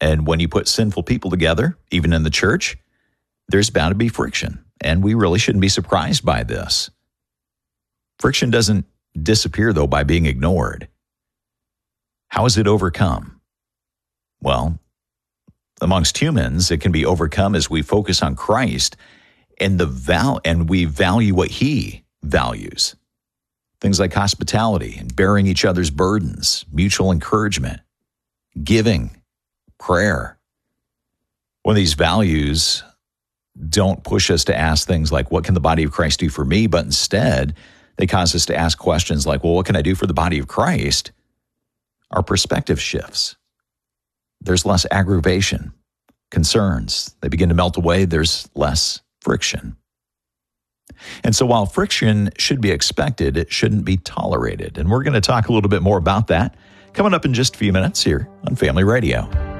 And when you put sinful people together, even in the church, there's bound to be friction. And we really shouldn't be surprised by this. Friction doesn't disappear, though, by being ignored. How is it overcome? Well, amongst humans, it can be overcome as we focus on Christ and we value what he values. Things like hospitality and bearing each other's burdens, mutual encouragement, giving, prayer. When these values don't push us to ask things like, what can the body of Christ do for me? But instead, they cause us to ask questions like, well, what can I do for the body of Christ? Our perspective shifts. There's less aggravation, concerns. They begin to melt away. There's less friction. And so while friction should be expected, it shouldn't be tolerated. And we're going to talk a little bit more about that coming up in just a few minutes here on Family Radio.